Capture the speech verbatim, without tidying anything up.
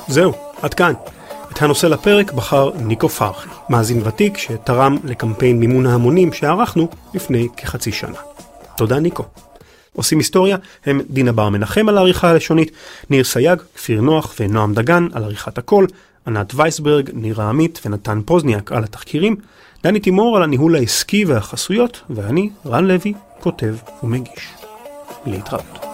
זהו, עד כאן. את הנושא לפרק בחר ניקו פרחי, מאזין ותיק שתרם לקמפיין מימון ההמונים שערכנו לפני כחצי שנה. תודה ניקו. עושים היסטוריה הם דינה בר מנחם על העריכה הלשונית, ניר סייג, כפיר נוח ונועם דגן על עריכת הקול, ענת וייסברג, נירה עמית ונתן פוזניאק על התחקירים, דני תימור על הניהול העסקי והחסויות, ואני, רן לוי, כותב ומגיש. להתראות.